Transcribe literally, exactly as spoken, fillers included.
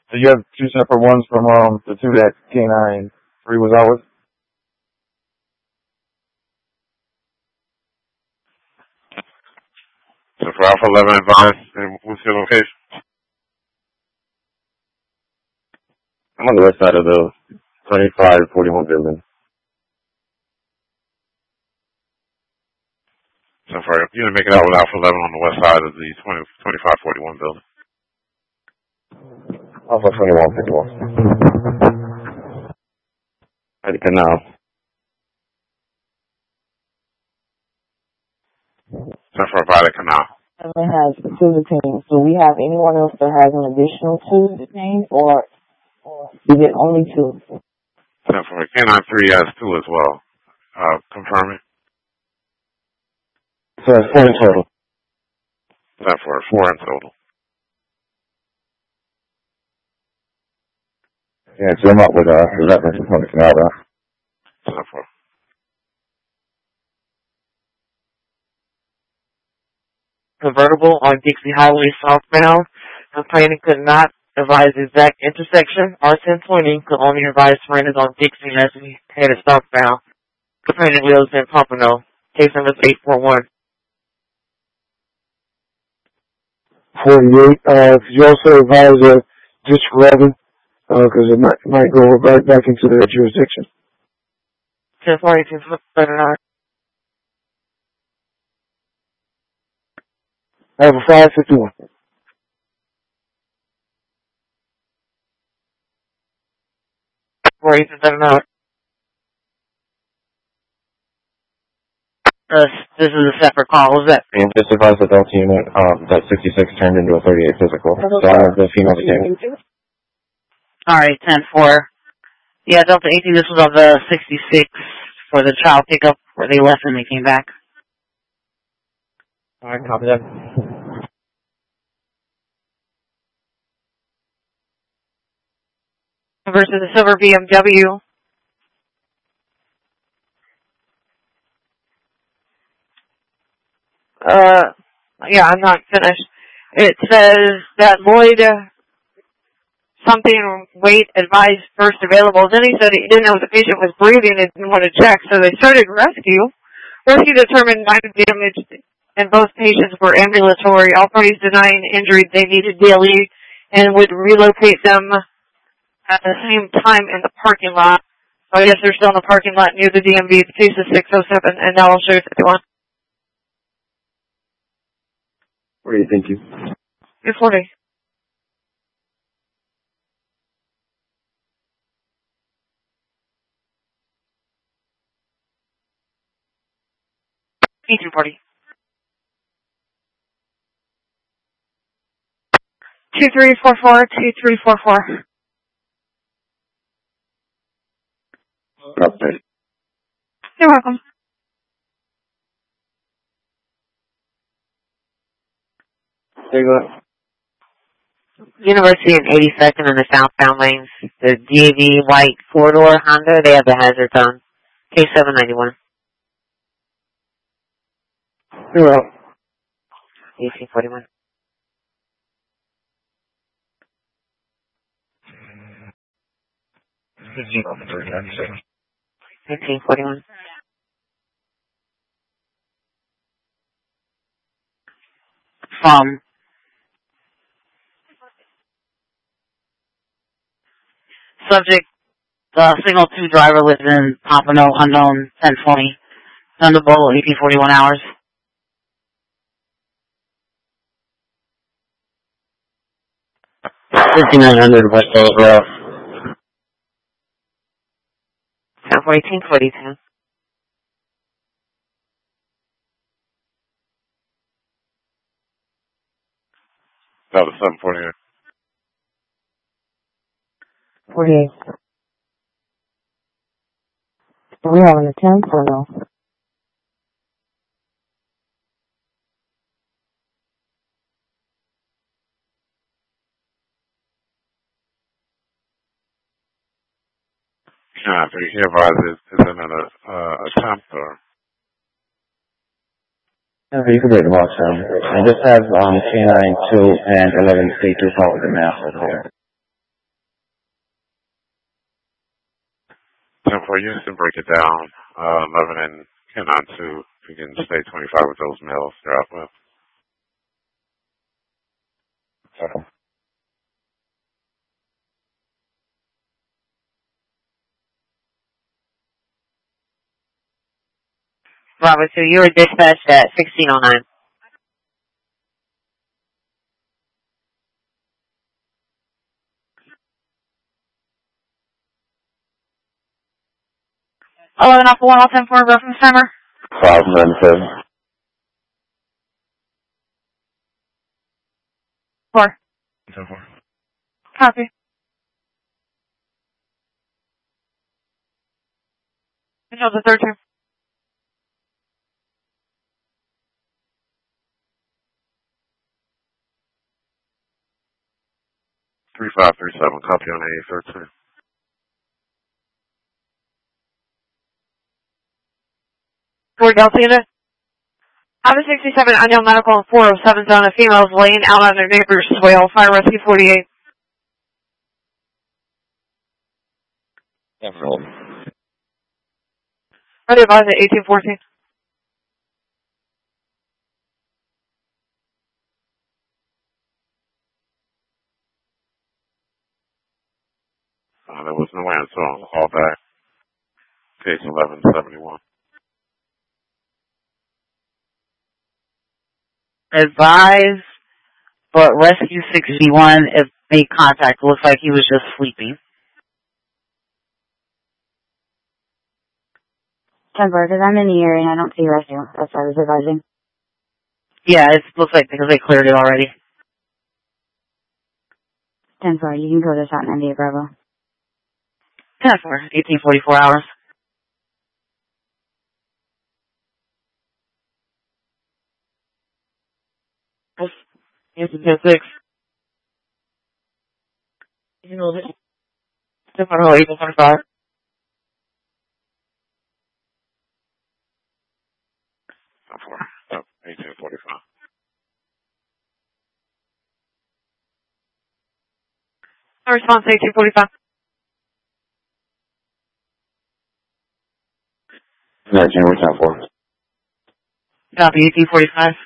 So you have two separate ones from um the two that K nine three was out with? So for Alpha eleven advice, and what's your location? I'm on the west side of the twenty-five forty-one building. So for you to make it out with Alpha eleven on the west side of the twenty, twenty-five forty-one building. Alpha twenty-one fifty-one. At the canal. So for by the canal. Everyone has two detained. Do we have anyone else that has an additional two detained, or, or is it only two? So for K nine three has two as well. Uh, confirm it. So it's four in total. So for four in total. Yeah, so I'm up with uh, eleven from the canal, right? So for convertible on Dixie Highway southbound. Complaining could not advise the exact intersection. R ten twenty could only advise friends on Dixie as we headed southbound. Complaining lives in Pompano. Case number eight four one. forty-eight. Uh, could you also advise uh, District eleven, because uh, it might, might go right back into their jurisdiction. ten forty-two, better not. I have a five fifty-one. forty-two, better not. Uh, this is a separate call. What was that? And just advise the Delta unit um, that sixty-six turned into a thirty-eight physical. So I have the female detained. Alright, ten four. Yeah, Delta eighteen, this was on the sixty-six for the child pickup where they left and they came back. Alright, copy that. Versus the silver B M W. Uh, yeah, I'm not finished. It says that Lloyd, uh, something, wait, advised first available. Then he said he didn't know if the patient was breathing and didn't want to check, so they started rescue. Rescue determined minor damage, and both patients were ambulatory. All parties denying injury they needed daily and would relocate them at the same time in the parking lot. So I guess they're still in the parking lot near the D M V. The case is six oh seven, and now I'll show you fifty-one. Where do you think you? You're forty. E two forty. Two three four four, two three four four. Okay. You're welcome. There you go. University and eighty-second in the southbound lanes. The D A V white four-door Honda, they have the hazard on. K seven ninety-one. You're out. eighteen forty-one. eighteen forty-one. From subject, the single two driver lives in Pompano, unknown, ten twenty. Thunderbolt, eighteen forty-one hours. fifty-nine hundred West Hills Road. ten forty-two forty-two. that was seven forty-eight. forty-eight. We have an attempt or no? Yeah, so he advises is in an uh, attempt or. Yeah, you can break them off, so. I just have um, K nine two and eleven C two forward the mass over here. ten four, you can break it down. Uh, eleven and ten on two. You can stay twenty-five with those males they're out with. Okay. Bravo two, you were dispatched at sixteen oh nine. eleven off one, all ten four, reference timer. five nine seven. Four. ten four. Copy. Until the third term. three five three seven, copy on A thirteen. Four Delta unit. Out of sixty-seven, unknown medical and four oh seven zone of females laying out on their neighbor's swale. Fire rescue forty-eight. Definitely. Ready advise at eighteen fourteen. Uh, there was no answer on the call back. Case eleven seventy-one. Advise, but Rescue sixty-one if made contact. Looks like he was just sleeping. ten four, because I'm in the area and I don't see rescue. That's why I was advising. Yeah, it looks like because they cleared it already. ten four, you can go this out in India Bravo. ten four, eighteen forty-four hours. Answer ten six. You know this. ten four, eighteen twenty-five. ten four. Oh, eighteen forty-five. Response eighteen forty-five. nineteen, we're ten four. Copy, eighteen forty-five.